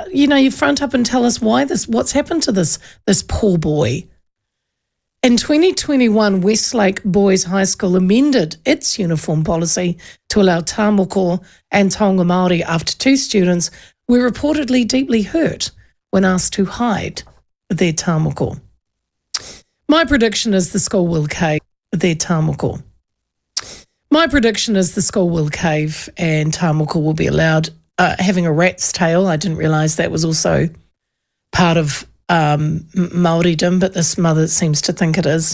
you front up and tell us what's happened to this poor boy. In 2021, Westlake Boys High School amended its uniform policy to allow tāmoko and taonga Māori after 2 students were reportedly deeply hurt when asked to hide their tāmoko. My prediction is the school will cave their tāmoko. My prediction is the school will cave and tāmoko will be allowed. Having a rat's tail, I didn't realise that was also part of Māoridom, but this mother seems to think it is.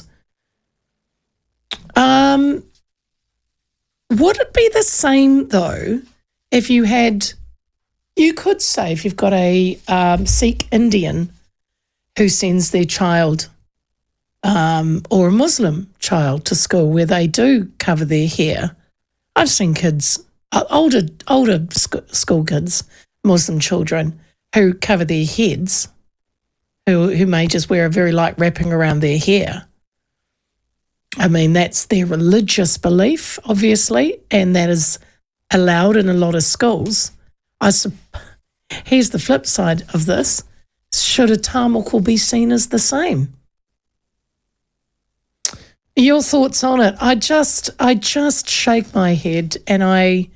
Would it be the same, though, if you could say if you've got a Sikh Indian who sends their child or a Muslim child to school where they do cover their hair. I've seen kids, older school kids, Muslim children, who cover their heads, who may just wear a very light wrapping around their hair. I mean, that's their religious belief, obviously, and that is allowed in a lot of schools. Here's the flip side of this. Should a tāmoko be seen as the same? Your thoughts on it? I just shake my head, and I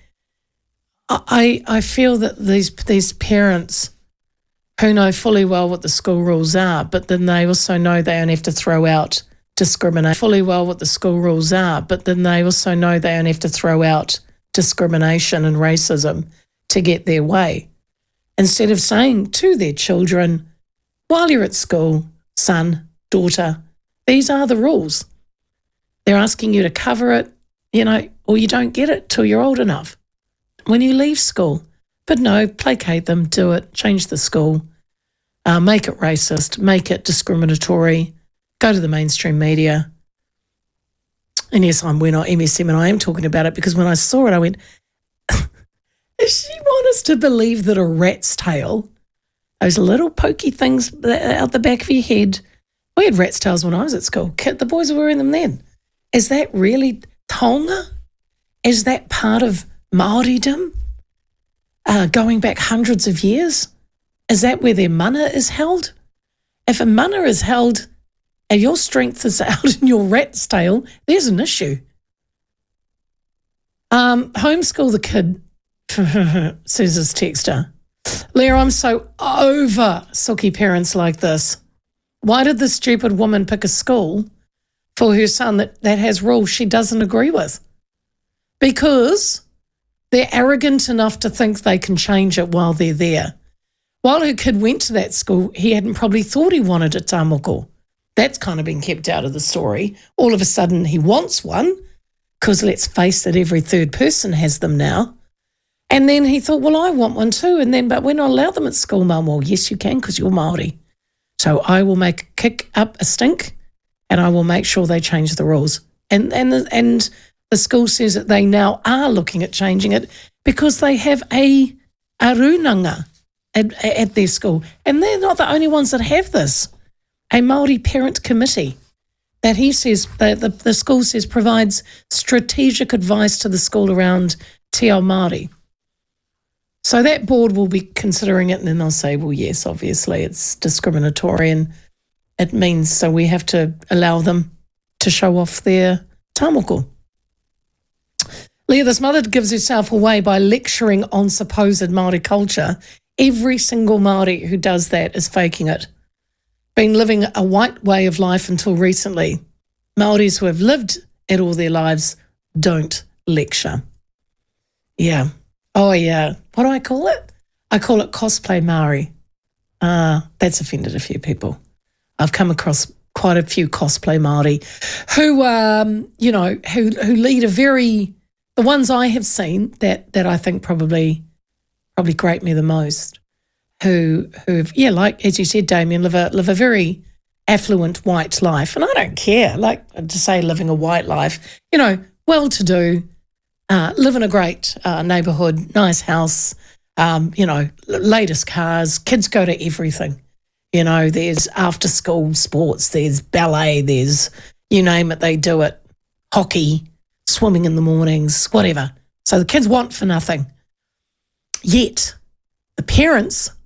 feel that these parents who know fully well what the school rules are, but then they also know they only have to throw out discrimination. Fully well what the school rules are, but then they also know they only have to throw out discrimination and racism to get their way. Instead of saying to their children, while you're at school, son, daughter, these are the rules. They're asking you to cover it, or you don't get it till you're old enough when you leave school. But no, placate them, do it, change the school, make it racist, make it discriminatory, go to the mainstream media. And yes, we're not MSM, and I am talking about it because when I saw it, I went, does she want us to believe that a rat's tail, those little pokey things out the back of your head, we had rat's tails when I was at school. The boys were wearing them then. Is that really taonga? Is that part of Māoridom? Going back hundreds of years? Is that where their mana is held? If a mana is held and your strength is out in your rat's tail, there's an issue. Homeschool the kid, says this texter. Leah, I'm so over sookie parents like this. Why did this stupid woman pick a school for her son that has rules she doesn't agree with? Because they're arrogant enough to think they can change it while they're there. While her kid went to that school, he hadn't probably thought he wanted a tāmoko. That's kind of been kept out of the story. All of a sudden he wants one because let's face it, every third person has them now. And then he thought, well, I want one too. But we're not allowed them at school, Mum. Well, yes, you can because you're Māori. So I will kick up a stink and I will make sure they change the rules. And the school says that they now are looking at changing it because they have a runanga at their school. And they're not the only ones that have this. A Māori parent committee that he says, the school says, provides strategic advice to the school around te ao Māori. So that board will be considering it and then they'll say, well, yes, obviously it's discriminatory and it means so we have to allow them to show off their tāmoko. Leah, this mother gives herself away by lecturing on supposed Māori culture. Every single Māori who does that is faking it. Been living a white way of life until recently. Māoris who have lived it all their lives don't lecture. Yeah. Oh, yeah. What do I call it? I call it cosplay Māori. That's offended a few people. I've come across quite a few cosplay Māori who, who lead a very... The ones I have seen that I think probably grate me the most, who've like as you said, Damien, live a very affluent white life, and I don't care. Like to say, living a white life, well-to-do, live in a great neighbourhood, nice house, latest cars. Kids go to everything. There's after-school sports, there's ballet, there's you name it, they do it. Hockey. Swimming in the mornings, whatever. So the kids want for nothing. Yet the parents